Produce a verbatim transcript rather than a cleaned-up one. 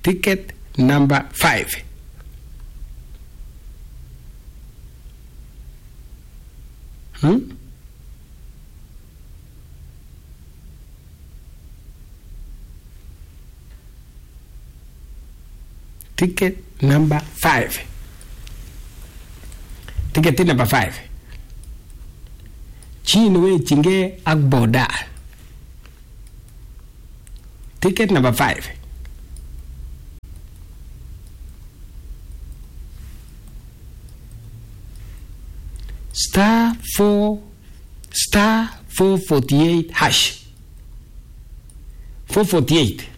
Ticket number five. Hmm? Ticket number five. Ticket number five. Chinwe chinge agboda. Ticket number five. Star four star four forty eight hash. Four forty eight.